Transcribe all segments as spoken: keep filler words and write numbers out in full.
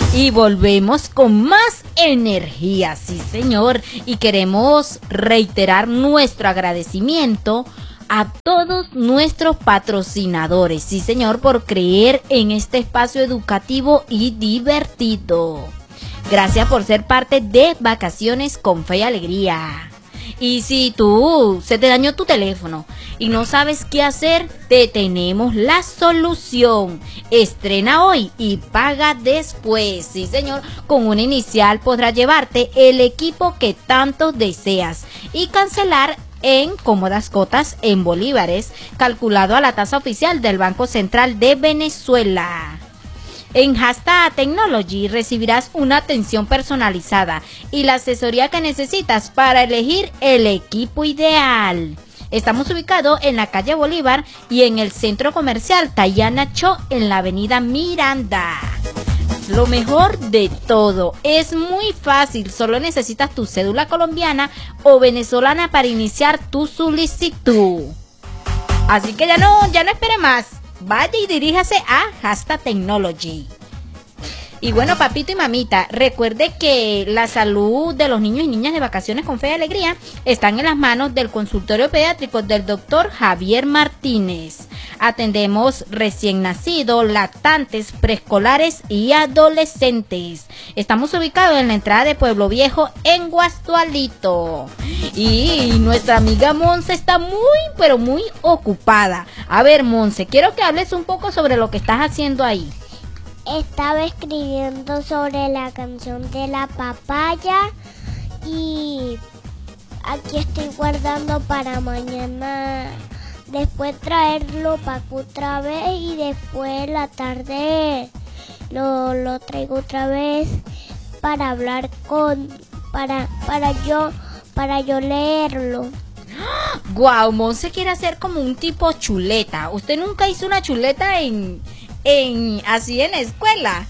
Y volvemos con más energía, sí señor, y queremos reiterar nuestro agradecimiento a todos nuestros patrocinadores, sí señor, por creer en este espacio educativo y divertido. Gracias por ser parte de Vacaciones con Fe y Alegría. Y si tú se te dañó tu teléfono y no sabes qué hacer, te tenemos la solución. Estrena hoy y paga después. Sí, señor, con una inicial podrás llevarte el equipo que tanto deseas y cancelar en cómodas cuotas en bolívares, calculado a la tasa oficial del Banco Central de Venezuela. En Hashtag Technology recibirás una atención personalizada y la asesoría que necesitas para elegir el equipo ideal. Estamos ubicados en la calle Bolívar y en el centro comercial Tayana Cho en la avenida Miranda. Lo mejor de todo, es muy fácil, solo necesitas tu cédula colombiana o venezolana para iniciar tu solicitud. Así que ya no, ya no espere más. Vaya y diríjase a Hashtag Technology. Y bueno, papito y mamita, recuerde que la salud de los niños y niñas de Vacaciones con Fe y Alegría están en las manos del consultorio pediátrico del doctor Javier Martínez. Atendemos recién nacidos, lactantes, preescolares y adolescentes. Estamos ubicados en la entrada de Pueblo Viejo en Guastualito. Y nuestra amiga Monse está muy, pero muy ocupada. A ver, Monse, quiero que hables un poco sobre lo que estás haciendo ahí. Estaba escribiendo sobre la canción de la papaya y aquí estoy guardando para mañana, después traerlo para acá otra vez y después en la tarde lo, lo traigo otra vez para hablar con, para, para yo, para yo leerlo. Guau, Monse quiere hacer como un tipo chuleta. ¿Usted nunca hizo una chuleta en... En, así en la escuela?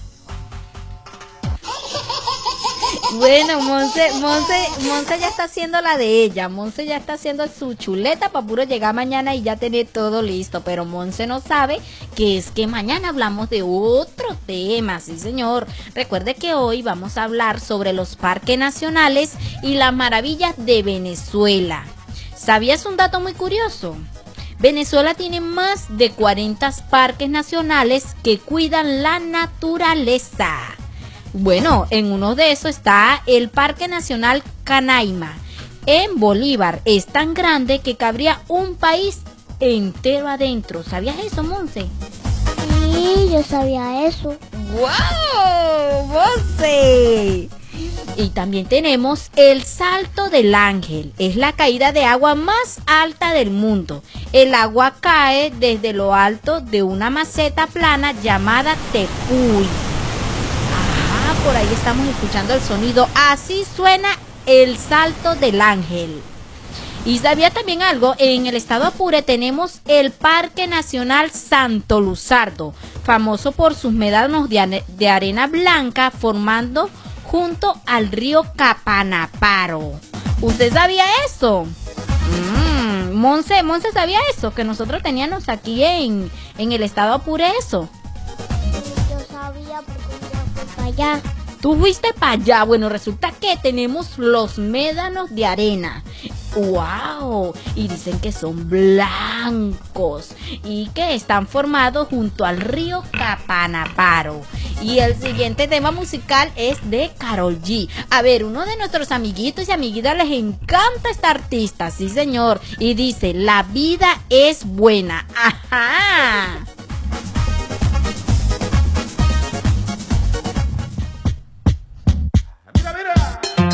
Bueno, Monse, Monse, Monse ya está haciendo la de ella. Monse ya está haciendo su chuleta para puro llegar mañana y ya tener todo listo. Pero Monse no sabe que es que mañana hablamos de otro tema, sí señor. Recuerde que hoy vamos a hablar sobre los parques nacionales y las maravillas de Venezuela. ¿Sabías un dato muy curioso? Venezuela tiene más de cuarenta parques nacionales que cuidan la naturaleza. Bueno, en uno de esos está el Parque Nacional Canaima, en Bolívar. Es tan grande que cabría un país entero adentro. ¿Sabías eso, Monse? Sí, yo sabía eso. ¡Wow, Monse! Y también tenemos el Salto del Ángel. Es la caída de agua más alta del mundo. El agua cae desde lo alto de una maceta plana llamada Tepuy. Ah, por ahí estamos escuchando el sonido. Así suena el Salto del Ángel. Y sabía también algo, en el estado Apure tenemos el Parque Nacional Santo Luzardo, famoso por sus médanos de, de arena blanca formando junto al río Capanaparo. ¿Usted sabía eso? Mmm, Monse, Monse sabía eso, que nosotros teníamos aquí en, en el estado Apure eso. Yo sabía porque ya fui para allá. ¿Tú fuiste para allá? Bueno, resulta que tenemos los médanos de arena. ¡Wow! Y dicen que son blancos y que están formados junto al río Capanaparo. Y el siguiente tema musical es de Karol G. A ver, uno de nuestros amiguitos y amiguitas les encanta esta artista, sí señor. Y dice, la vida es buena. ¡Ajá!